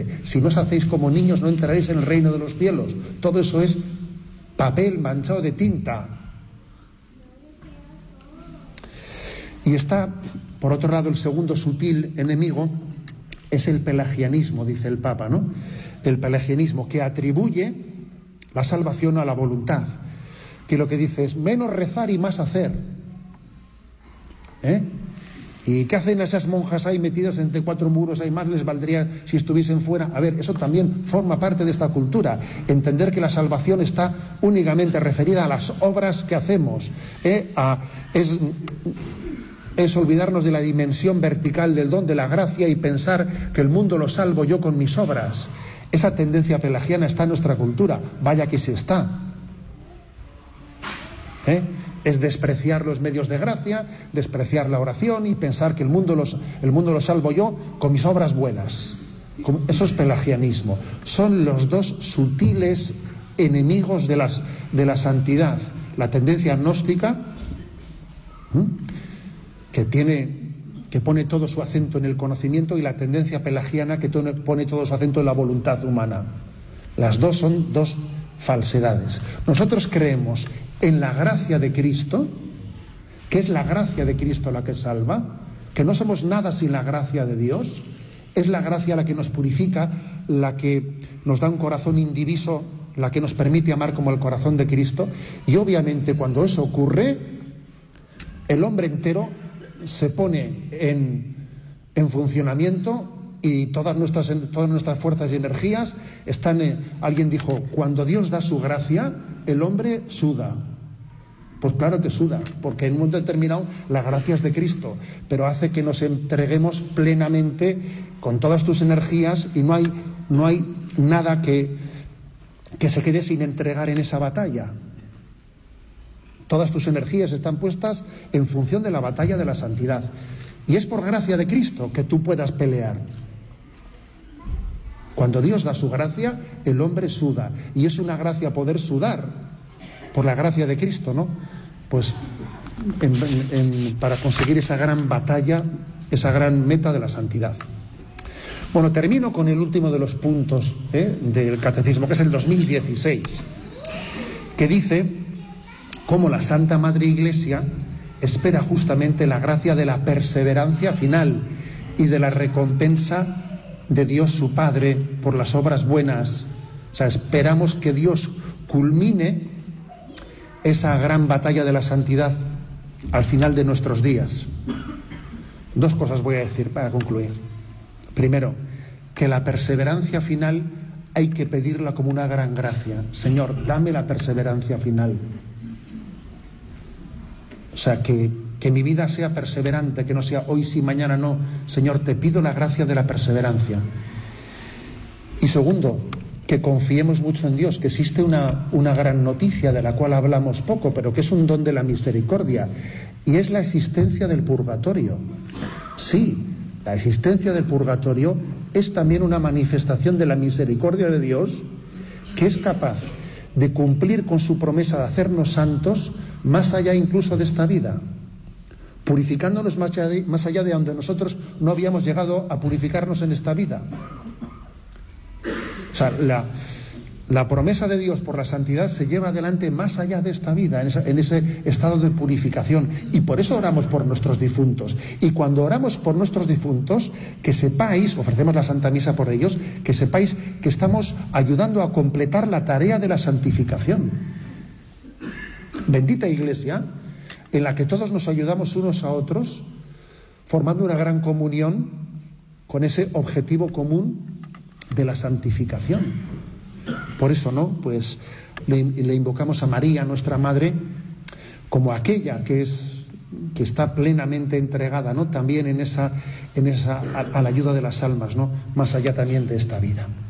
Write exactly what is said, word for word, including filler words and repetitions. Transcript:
dice, si no os hacéis como niños no entraréis en el reino de los cielos. Todo eso es papel manchado de tinta. Y está, por otro lado, el segundo sutil enemigo, es el pelagianismo, dice el Papa, ¿no? El pelagianismo, que atribuye la salvación a la voluntad, que lo que dice es menos rezar y más hacer. ¿Eh? ¿Y qué hacen esas monjas ahí metidas entre cuatro muros? Ahí más les valdría si estuviesen fuera. A ver, eso también forma parte de esta cultura. Entender que la salvación está únicamente referida a las obras que hacemos. ¿eh? A, es, es olvidarnos de la dimensión vertical del don de la gracia y pensar que el mundo lo salvo yo con mis obras. Esa tendencia pelagiana está en nuestra cultura. Vaya que sí está. ¿Eh? Es despreciar los medios de gracia, despreciar la oración y pensar que el mundo, los, el mundo lo salvo yo con mis obras buenas. Eso es pelagianismo. Son los dos sutiles enemigos de, las, de la santidad. La tendencia gnóstica, ¿eh? que, tiene, que pone todo su acento en el conocimiento, y la tendencia pelagiana que pone todo su acento en la voluntad humana. Las dos son dos falsedades. Nosotros creemos en la gracia de Cristo, que es la gracia de Cristo la que salva, que no somos nada sin la gracia de Dios, es la gracia la que nos purifica, la que nos da un corazón indiviso, la que nos permite amar como el corazón de Cristo, y obviamente cuando eso ocurre, el hombre entero se pone en, en funcionamiento y todas nuestras, todas nuestras fuerzas y energías están en... Alguien dijo, cuando Dios da su gracia, el hombre suda. Pues claro que suda, porque en un momento determinado la gracia es de Cristo, pero hace que nos entreguemos plenamente con todas tus energías, y no hay, no hay nada que, que se quede sin entregar en esa batalla. Todas tus energías están puestas en función de la batalla de la santidad. Y es por gracia de Cristo que tú puedas pelear. Cuando Dios da su gracia, el hombre suda. Y es una gracia poder sudar por la gracia de Cristo, ¿no? Pues en, en, para conseguir esa gran batalla, esa gran meta de la santidad. Bueno, termino con el último de los puntos ¿eh? del Catecismo, que es el dos mil dieciséis, que dice cómo la Santa Madre Iglesia espera justamente la gracia de la perseverancia final y de la recompensa de Dios su Padre por las obras buenas. O sea, esperamos que Dios culmine esa gran batalla de la santidad al final de nuestros días. Dos cosas voy a decir para concluir. Primero, que la perseverancia final hay que pedirla como una gran gracia. Señor, dame la perseverancia final. O sea, que, que mi vida sea perseverante, que no sea hoy sí, mañana no. Señor, te pido la gracia de la perseverancia. Y segundo, que confiemos mucho en Dios, que existe una, una gran noticia de la cual hablamos poco, pero que es un don de la misericordia, y es la existencia del purgatorio. Sí, la existencia del purgatorio es también una manifestación de la misericordia de Dios, que es capaz de cumplir con su promesa de hacernos santos más allá incluso de esta vida, purificándonos más allá de, más allá de donde nosotros no habíamos llegado a purificarnos en esta vida. O sea, la, la promesa de Dios por la santidad se lleva adelante más allá de esta vida, en, esa, en ese estado de purificación. Y por eso oramos por nuestros difuntos. Y cuando oramos por nuestros difuntos, que sepáis, ofrecemos la Santa Misa por ellos, que sepáis que estamos ayudando a completar la tarea de la santificación. Bendita Iglesia, en la que todos nos ayudamos unos a otros, formando una gran comunión con ese objetivo común de la santificación. Por eso, ¿no? Pues le, le invocamos a María, nuestra Madre, como aquella que es que está plenamente entregada, ¿no? También en esa, en esa a, a la ayuda de las almas, ¿no? Más allá también de esta vida.